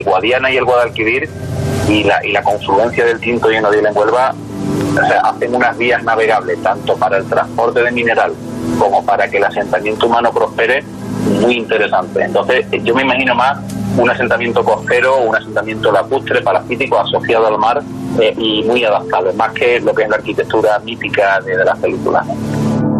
Guadiana y el Guadalquivir y la confluencia del Tinto y el Nodiel en Huelva, o sea, hacen unas vías navegables tanto para el transporte de mineral como para que el asentamiento humano prospere, muy interesante. Entonces yo me imagino más un asentamiento costero, un asentamiento lacustre, parasítico, asociado al mar y muy adaptable, más que lo que es la arquitectura mítica de las películas.